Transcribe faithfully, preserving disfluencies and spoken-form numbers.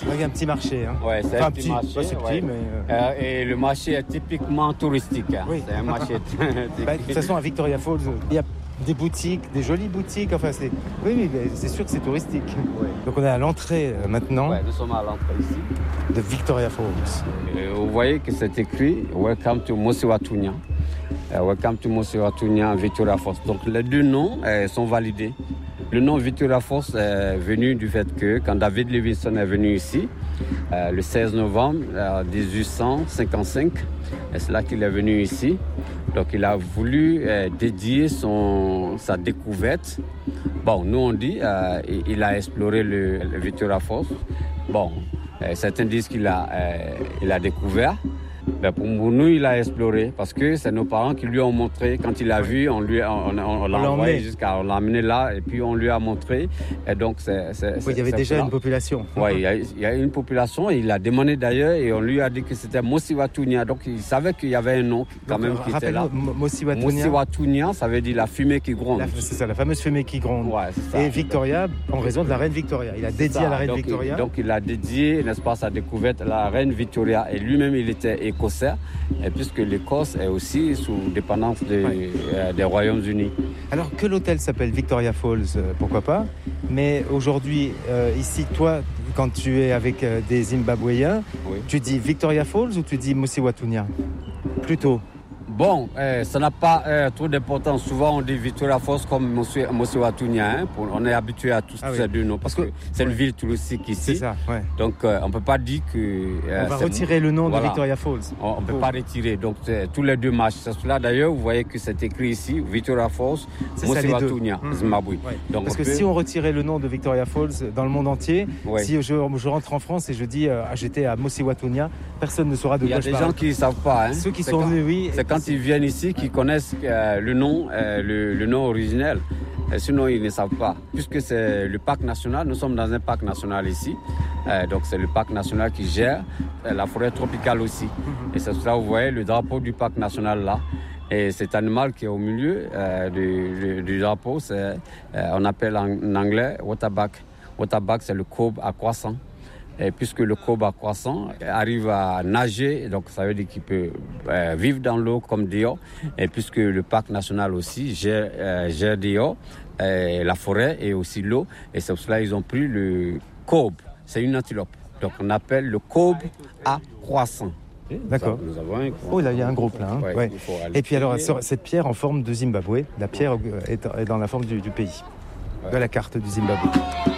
Il y a un petit marché. Hein. Ouais, c'est enfin, un petit, petit marché. Pas si petit, Ouais. mais... Euh, et le marché est typiquement touristique. Hein. Oui. C'est un marché. bah, de toute façon, à Victoria Falls, il y a des boutiques, des jolies boutiques. Enfin, c'est... Oui, mais c'est sûr que c'est touristique. Ouais. Donc on est à l'entrée euh, maintenant Ouais, nous sommes à l'entrée ici. de Victoria Falls. Et vous voyez que c'est écrit Welcome to Mosiwatunya. Uh, welcome to Mosiwatunya Victoria Falls. Donc les deux noms euh, sont validés. Le nom Victoria Falls est venu du fait que quand David Livingstone est venu ici, euh, le seize novembre euh, dix-huit cent cinquante-cinq, et c'est là qu'il est venu ici. Donc il a voulu euh, dédier son, sa découverte. Bon, nous on dit euh, il a exploré le, le Victoria Falls. Bon, euh, certains disent qu'il a, euh, il a découvert. Ben pour nous, il a exploré parce que c'est nos parents qui lui ont montré. Quand il a vu, on, lui, on, on, on l'a envoyé jusqu'à, on l'a amené là et puis on lui a montré. Et donc, c'est, c'est, oui, c'est, il y avait déjà là. une population. Oui, il y, a, il y a une population. Il a demandé d'ailleurs et on lui a dit que c'était Mosiwatunya. Donc, il savait qu'il y avait un nom quand donc, même qui était là. Mosiwatunya. Mosiwatunya, ça veut dire la fumée qui gronde. La, c'est ça, la fameuse fumée qui gronde. Ouais, c'est ça. Et Victoria, en raison de la reine Victoria. Il a dédié ça. à la reine donc, Victoria. Il, donc, il a dédié, n'est-ce pas, sa découverte à la reine Victoria. Et lui-même, il était écossais. Et puisque l'Écosse est aussi sous dépendance des, ouais. euh, des Royaumes-Unis. Alors que l'hôtel s'appelle Victoria Falls, euh, pourquoi pas. Mais aujourd'hui, euh, ici, toi, quand tu es avec euh, des Zimbabwéens, oui. tu dis Victoria Falls ou tu dis Mosiwatunya plutôt? Bon, euh, ça n'a pas euh, trop d'importance. Souvent, on dit Victoria Falls comme Mosiwatunya. Hein, on est habitué à tous ah, ces oui. deux noms parce, parce que, que c'est ouais. une ville touristique ici. C'est ça, ouais. Donc, euh, on ne peut pas dire que... Euh, on va retirer le nom voilà. de Victoria Falls. On ne peut oh. pas retirer. Donc, tous les deux marchent. C'est cela, d'ailleurs, vous voyez que c'est écrit ici, Victoria Falls, Mosiwatunya, mmh. Zimbabwe. Ouais. Donc, parce que peut... si on retirait le nom de Victoria Falls dans le monde entier, ouais. si je, je rentre en France et je dis euh, j'étais à Mosiwatunya, personne ne saura de quoi je parle. Il y a des gens qui ne savent pas. Hein. Ceux qui c'est sont venus, oui. C'est quand ils viennent ici qui connaissent euh, le nom, euh, le, le nom originel. Et sinon, ils ne savent pas. Puisque c'est le parc national, nous sommes dans un parc national ici. Euh, donc, c'est le parc national qui gère euh, la forêt tropicale aussi. Mm-hmm. Et c'est ça, vous voyez, le drapeau du parc national là. Et cet animal qui est au milieu euh, du, du, du drapeau, c'est, euh, on appelle en, en anglais waterback. Waterback, c'est le kobe à croissant. Et puisque le kobe à croissant arrive à nager, donc ça veut dire qu'il peut euh, vivre dans l'eau comme dehors. Et puisque le parc national aussi gère, euh, gère dehors, euh, la forêt et aussi l'eau. Et c'est pour cela qu'ils ont pris le kobe. C'est une antilope. Donc on appelle le kobe à croissant. D'accord. Ça, nous avons un... Oh là, il y a un groupe là. Hein. Ouais, ouais. Et puis alors, cette pierre en forme de Zimbabwe, la pierre est dans la forme du, du pays, ouais. de la carte du Zimbabwe.